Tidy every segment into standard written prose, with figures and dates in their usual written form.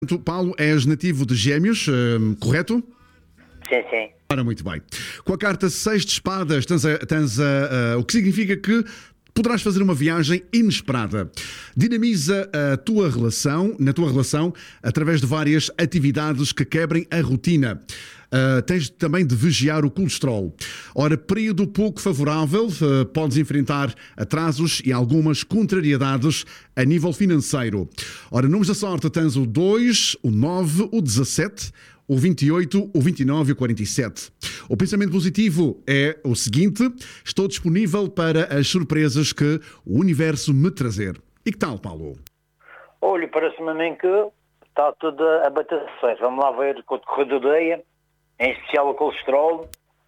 Tu, Paulo, és nativo de Gêmeos, correto? Sim, sim. Ora, muito bem. Com a carta 6 de espadas, o que significa que poderás fazer uma viagem inesperada. Dinamiza na tua relação, através de várias atividades que quebrem a rotina. Tens também de vigiar o colesterol. Ora, período pouco favorável, podes enfrentar atrasos e algumas contrariedades a nível financeiro. Ora, números da sorte, tens o 2, o 9, o 17, o 28, o 29 e o 47. O pensamento positivo é o seguinte: estou disponível para as surpresas que o universo me trazer. E que tal, Paulo? Olha, parece-me a mim que está tudo a bater certo. Vamos lá ver com o decorrer do dia, em especial o colesterol.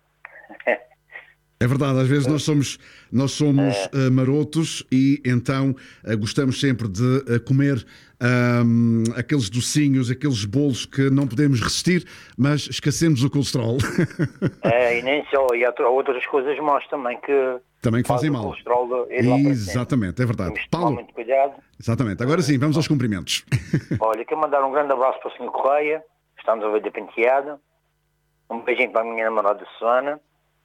É verdade, às vezes nós somos marotos e então gostamos sempre de comer aqueles docinhos, aqueles bolos que não podemos resistir, mas esquecemos o colesterol. E nem só, e há outras coisas más também que fazem mal. O colesterol ir lá para Exatamente, é verdade. Temos de Paulo, tomar muito cuidado. exatamente. Agora sim, vamos aos cumprimentos. Olha, quero mandar um grande abraço para o Sr. Correia, estamos a ver da penteada. Um beijinho para a minha namorada Susana.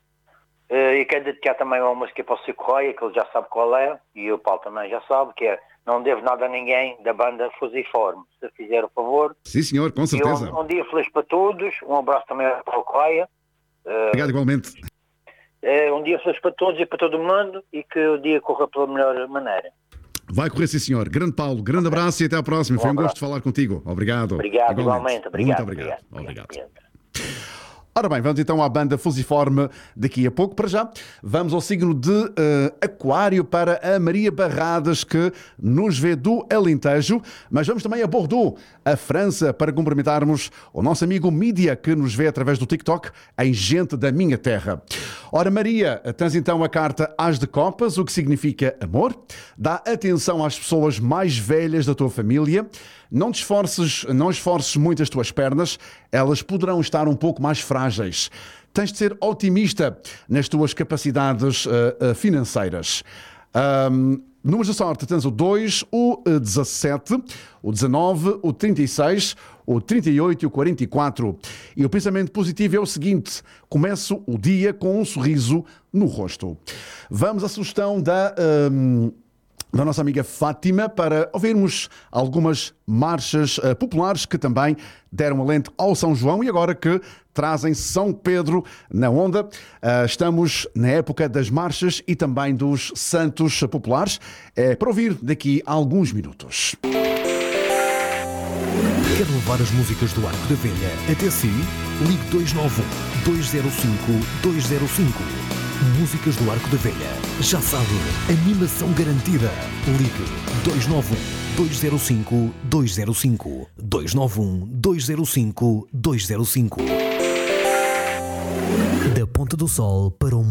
E quero dedicar também uma música para o Sr. Correia, que ele já sabe qual é, e o Paulo também já sabe, que é Não Devo Nada a Ninguém, da banda Fusiforme. Se fizer o favor. Sim, senhor, com certeza. E um dia feliz para todos, um abraço também ao Paulo Correia. Obrigado igualmente. Um dia feliz para todos e para todo mundo, e que o dia corra pela melhor maneira. Vai correr, sim, senhor. Grande Paulo, grande abraço e até à próxima. Foi um gosto de falar contigo. Obrigado. Obrigado, igualmente. Obrigado. Muito obrigado. Ora bem, vamos então à banda Fusiforme daqui a pouco. Para já, vamos ao signo de Aquário para a Maria Barradas, que nos vê do Alentejo, mas vamos também a Bordeaux, a França, para cumprimentarmos o nosso amigo Mídia, que nos vê através do TikTok em Gente da Minha Terra. Ora, Maria, tens então a carta As de Copas, o que significa amor. Dá atenção às pessoas mais velhas da tua família. Não esforces muito as tuas pernas, elas poderão estar um pouco mais frágeis. Tens de ser otimista nas tuas capacidades financeiras. Números da sorte, tens o 2, o 17, o 19, o 36, o 38 e o 44. E o pensamento positivo é o seguinte: começo o dia com um sorriso no rosto. Vamos à sugestão da nossa amiga Fátima para ouvirmos algumas marchas populares que também deram alento ao São João e agora que trazem São Pedro na onda. Estamos na época das marchas e também dos santos populares. É para ouvir daqui a alguns minutos. Quer levar as músicas do Arco da Velha até si? Ligue 291-205-205. Músicas do Arco da Velha. Já sabe, animação garantida. Ligue 291-205-205. 291-205-205. Da Ponta do Sol para o